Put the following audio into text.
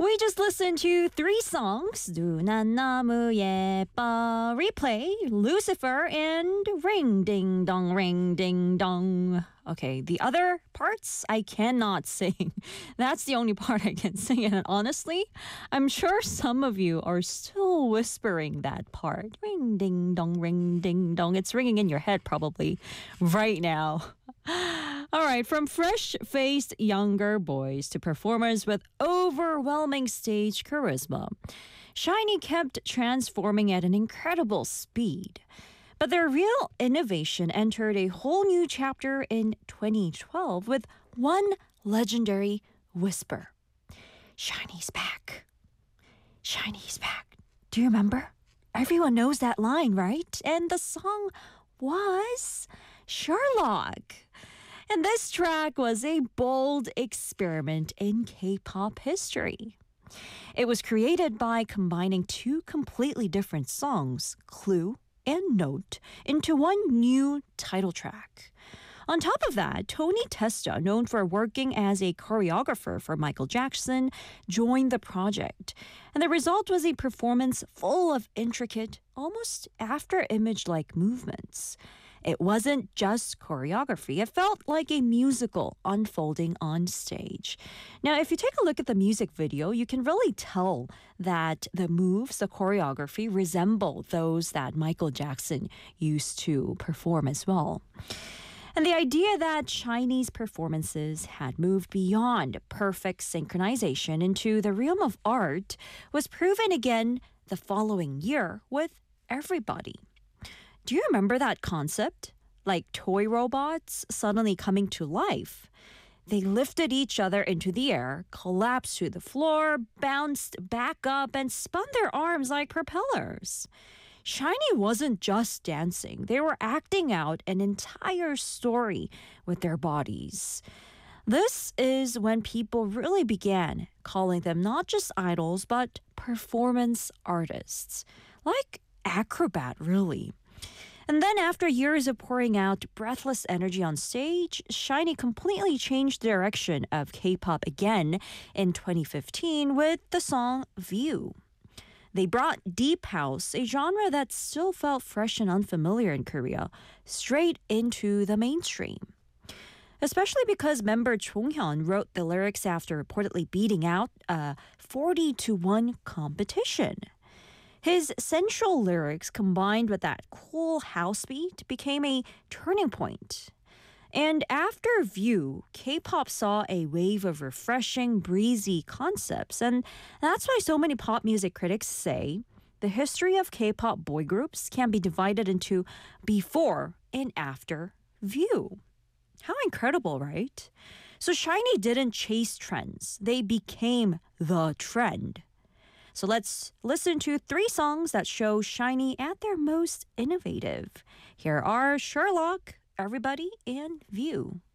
We just listened to three songs, 눈안 너무 예뻐, Replay, Lucifer, and Ring Ding Dong, Ring Ding Dong. Okay, the other parts I cannot sing. That's the only part I can sing. And honestly, I'm sure some of you are still whispering that part. Ring ding dong, ring ding dong. It's ringing in your head probably right now. All right, from fresh-faced younger boys to performers with overwhelming stage charisma, SHINee kept transforming at an incredible speed. But their real innovation entered a whole new chapter in 2012 with one legendary whisper. SHINee's back. SHINee's back. Do you remember? Everyone knows that line, right? And the song was Sherlock. And this track was a bold experiment in K-pop history. It was created by combining two completely different songs, Clue and Note, into one new title track. On top of that, Tony Testa, known for working as a choreographer for Michael Jackson, joined the project. And the result was a performance full of intricate, almost after-image-like movements. It wasn't just choreography. It felt like a musical unfolding on stage. Now, if you take a look at the music video, you can really tell that the moves, the choreography, resemble those that Michael Jackson used to perform as well. And the idea that SHINee's performances had moved beyond perfect synchronization into the realm of art was proven again the following year with Everybody. Do you remember that concept? Like toy robots suddenly coming to life. They lifted each other into the air, collapsed to the floor, bounced back up, and spun their arms like propellers. SHINee wasn't just dancing. They were acting out an entire story with their bodies. This is when people really began calling them not just idols, but performance artists. Like acrobat, really. And then after years of pouring out breathless energy on stage, SHINee completely changed the direction of K-pop again in 2015 with the song View. They brought deep house, a genre that still felt fresh and unfamiliar in Korea, straight into the mainstream. Especially because member Jonghyun wrote the lyrics after reportedly beating out a 40-1 competition. His sensual lyrics combined with that cool house beat became a turning point. And after View, K-pop saw a wave of refreshing, breezy concepts. And that's why so many pop music critics say the history of K-pop boy groups can be divided into before and after View. How incredible, right? So SHINee didn't chase trends. They became the trend. So let's listen to three songs that show SHINee at their most innovative. Here are Sherlock, Everybody, and View.